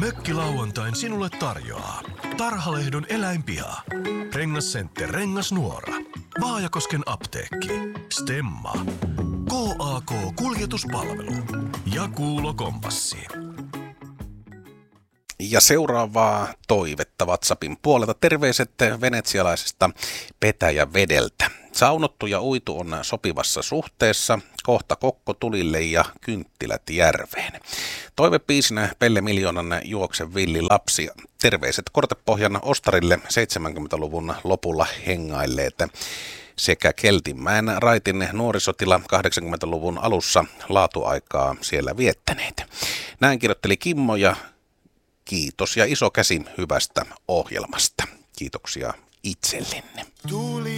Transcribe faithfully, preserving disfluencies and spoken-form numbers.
Mökkilauantain sinulle tarjoaa Tarhalehdon eläinpiha, Rengascenter Rengasnuora, Vaajakosken apteekki, Stemma, K A K-kuljetuspalvelu ja Kuulo Kompassi. Ja seuraavaa toivetta WhatsAppin puolelta. Terveiset venetsialaisesta Petäjävedeltä. Saunottu ja uitu on sopivassa suhteessa. Kohta kokko tulille ja kynttilät järveen. Toivepiisinä Pelle Miljoonan Juokse villi lapsi. Terveiset Kortepohjan ostarille seitsemänkymmentäluvun lopulla hengailleet sekä Keltinmäen raitin nuorisotila kahdeksankymmentäluvun alussa laatuaikaa siellä viettäneet. Näin kirjoitteli Kimmo ja kiitos ja iso käsi hyvästä ohjelmasta. Kiitoksia itsellenne.